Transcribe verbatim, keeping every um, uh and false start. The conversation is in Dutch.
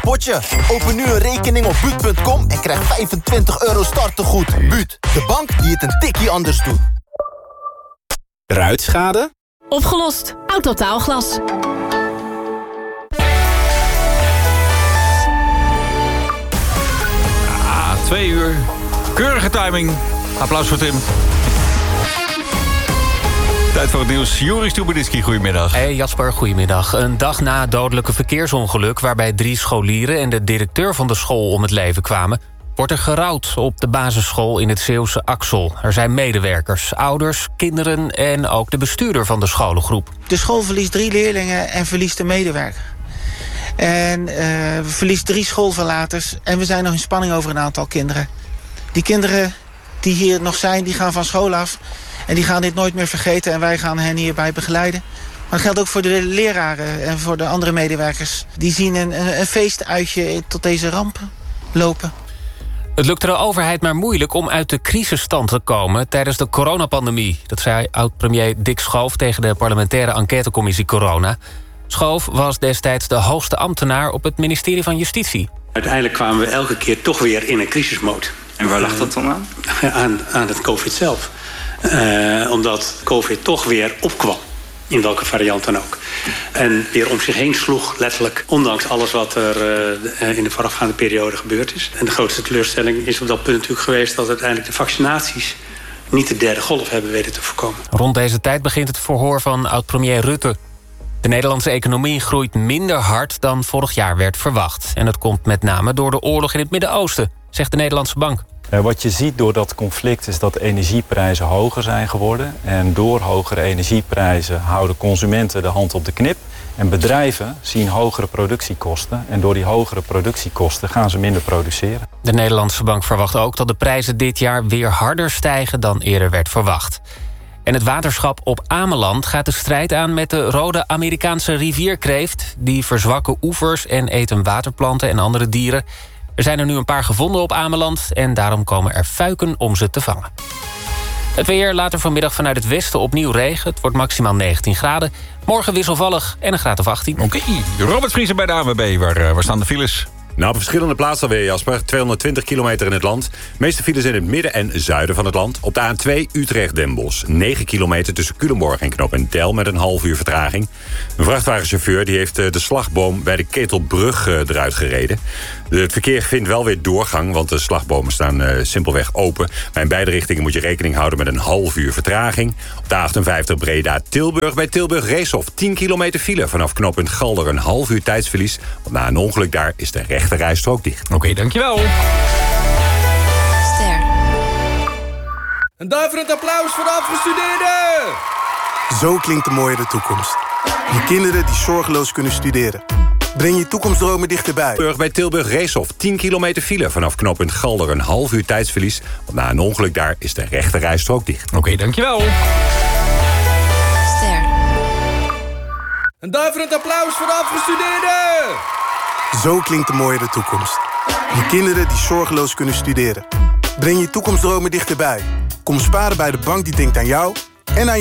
potje. Open nu een rekening op buut punt com en krijg vijfentwintig euro startegoed. Buut, de bank die het een tikkie anders doet. Ruitschade? Opgelost. Autotaalglas. Ah, twee uur. Keurige timing. Applaus voor Tim. Tijd voor het nieuws. Joris Stubenitski, goedemiddag. Hey Jasper, goedemiddag. Een dag na het dodelijke verkeersongeluk waarbij drie scholieren en de directeur van de school om het leven kwamen, wordt er gerouwd op de basisschool in het Zeeuwse Axel. Er zijn medewerkers, ouders, kinderen en ook de bestuurder van de scholengroep. De school verliest drie leerlingen en verliest een medewerker. En uh, we verliest drie schoolverlaters en we zijn nog in spanning over een aantal kinderen. Die kinderen die hier nog zijn, die gaan van school af. En die gaan dit nooit meer vergeten en wij gaan hen hierbij begeleiden. Maar dat geldt ook voor de leraren en voor de andere medewerkers. Die zien een, een, een feestuitje tot deze ramp lopen. Het lukte de overheid maar moeilijk om uit de crisisstand te komen tijdens de coronapandemie. Dat zei oud-premier Dick Schoof tegen de parlementaire enquêtecommissie Corona. Schoof was destijds de hoogste ambtenaar op het ministerie van Justitie. Uiteindelijk kwamen we elke keer toch weer in een crisismode. En waar lag dat dan aan? Aan, aan het COVID zelf. Uh, omdat COVID toch weer opkwam. In welke variant dan ook. En weer om zich heen sloeg, letterlijk. Ondanks alles wat er uh, in de voorafgaande periode gebeurd is. En de grootste teleurstelling is op dat punt natuurlijk geweest dat uiteindelijk de vaccinaties niet de derde golf hebben weten te voorkomen. Rond deze tijd begint het verhoor van oud-premier Rutte. De Nederlandse economie groeit minder hard dan vorig jaar werd verwacht. En dat komt met name door de oorlog in het Midden-Oosten, zegt de Nederlandse Bank. Wat je ziet door dat conflict is dat energieprijzen hoger zijn geworden. En door hogere energieprijzen houden consumenten de hand op de knip. En bedrijven zien hogere productiekosten. En door die hogere productiekosten gaan ze minder produceren. De Nederlandse Bank verwacht ook dat de prijzen dit jaar weer harder stijgen dan eerder werd verwacht. En het waterschap op Ameland gaat de strijd aan met de rode Amerikaanse rivierkreeft. Die verzwakken oevers en eten waterplanten en andere dieren. Er zijn er nu een paar gevonden op Ameland en daarom komen er fuiken om ze te vangen. Het weer, later vanmiddag vanuit het westen opnieuw regen. Het wordt maximaal negentien graden. Morgen wisselvallig en een graad of achttien. Oké, okay. Robert Vriezen bij de A N W B. Waar, uh, waar staan de files? Nou, op verschillende plaatsen alweer, Jasper. tweehonderdtwintig kilometer in het land. De meeste files in het midden en zuiden van het land. Op de A N twee Utrecht-Den Bosch. negen kilometer tussen Culemborg en Knoop en Tel met een half uur vertraging. Een vrachtwagenchauffeur die heeft de slagboom bij de Ketelbrug eruit gereden. Het verkeer vindt wel weer doorgang, want de slagbomen staan uh, simpelweg open. Maar in beide richtingen moet je rekening houden met een half uur vertraging. Op de achtenvijftig Breda-Tilburg bij Tilburg-Reeshof. tien kilometer file vanaf knooppunt Galder. Een half uur tijdsverlies. Want na een ongeluk daar is de rechte rijstrook dicht. Oké, okay, dankjewel. Ster. Een duiverend applaus voor de afgestudeerden! Zo klinkt de mooiere toekomst. Je kinderen die zorgeloos kunnen studeren. Breng je toekomstdromen dichterbij. Bij Tilburg Reeshof. tien kilometer file vanaf knooppunt Galder. Een half uur tijdsverlies. Want na een ongeluk daar is de rechte rijstrook dicht. Oké, okay, dankjewel. Ster. Een duiverend applaus voor de afgestudeerden! Zo klinkt de mooiere toekomst. Je kinderen die zorgeloos kunnen studeren. Breng je toekomstdromen dichterbij. Kom sparen bij de bank die denkt aan jou en aan